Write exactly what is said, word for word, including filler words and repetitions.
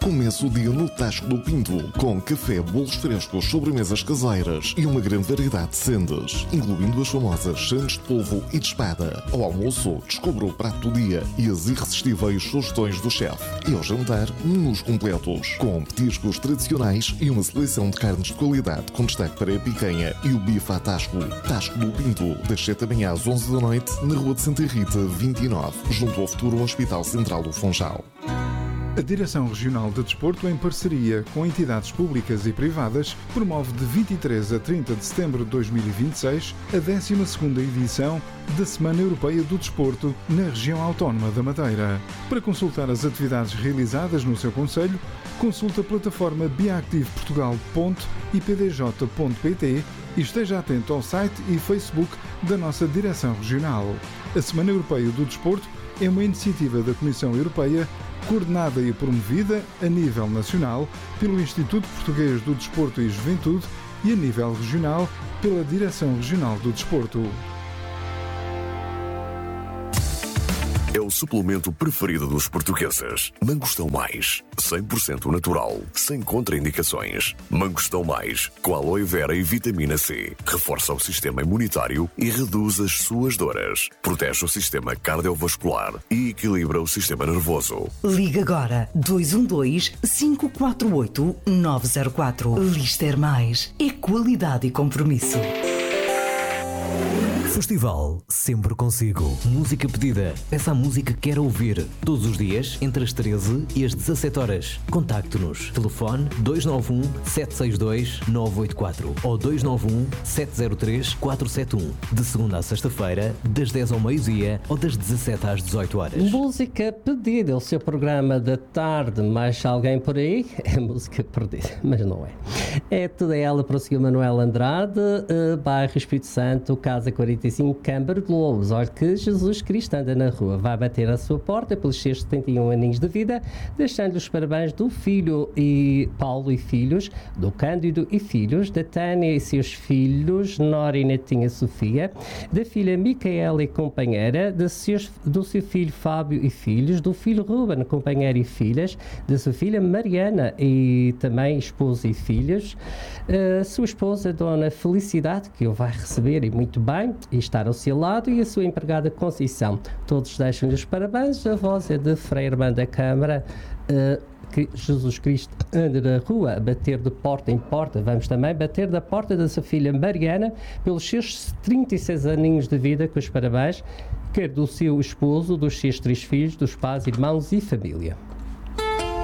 Comece o dia no Tasco do Pinto, com café, bolos frescos, sobremesas caseiras e uma grande variedade de sendas, incluindo as famosas sandes de polvo e de espada. Ao almoço, descubra o prato do dia e as irresistíveis sugestões do chefe. E ao jantar, menus completos, com petiscos tradicionais e uma seleção de carnes de qualidade, com destaque para a picanha e o bife à Tasco. Tasco do Pinto, das sete da manhã às onze da noite, na Rua de Santa Rita, vinte e nove, junto ao futuro Hospital Central do Funchal. A Direção Regional de Desporto, em parceria com entidades públicas e privadas, promove de vinte e três a trinta de setembro de dois mil e vinte e seis a décima segunda edição da Semana Europeia do Desporto na região autónoma da Madeira. Para consultar as atividades realizadas no seu concelho, consulte a plataforma biactive portugal ponto i p d j ponto p t e esteja atento ao site e Facebook da nossa Direção Regional. A Semana Europeia do Desporto é uma iniciativa da Comissão Europeia coordenada e promovida a nível nacional pelo Instituto Português do Desporto e Juventude e a nível regional pela Direção Regional do Desporto. É o suplemento preferido dos portugueses. Mangostão Mais, cem por cento natural, sem contraindicações. Mangostão Mais, com aloe vera e vitamina C. Reforça o sistema imunitário e reduz as suas dores. Protege o sistema cardiovascular e equilibra o sistema nervoso. Liga agora dois um dois, cinco quatro oito, nove zero quatro. Lister Mais é qualidade e compromisso. Festival Sempre Consigo. Música pedida. Peça a música que quer ouvir. Todos os dias, entre as treze e as dezassete horas. Contacte-nos. Telefone dois nove um, sete seis dois, nove oito quatro ou dois nove um, sete zero três, quatro sete um. De segunda a sexta-feira, das dez ao meio-dia ou das dezassete às dezoito horas. Música pedida. O seu programa da tarde. Mais alguém por aí? É música perdida, mas não é. É toda ela para o senhor Manuel Andrade, uh, bairro Espírito Santo, Casa quarenta e cinco, Câmara de Lobos. Olha que Jesus Cristo anda na rua, vai bater à sua porta pelos seus setenta e um aninhos de vida, deixando-lhe os parabéns do filho e Paulo e filhos, do Cândido e filhos, da Tânia e seus filhos, Nora e netinha Sofia, da filha Micaela e companheira, de seus, do seu filho Fábio e filhos, do filho Ruben, companheiro e filhas, da sua filha Mariana e também esposa e filhos, a sua esposa Dona Felicidade, que o vai receber e muito bem, e estar ao seu lado, e a sua empregada Conceição. Todos deixam-lhe os parabéns. A voz é de Frei Irmã da Câmara. Uh, que Jesus Cristo anda na rua a bater de porta em porta. Vamos também bater da porta da sua filha Mariana pelos seus trinta e seis aninhos de vida, com os parabéns, quer do seu esposo, dos seus três filhos, dos pais, irmãos e família.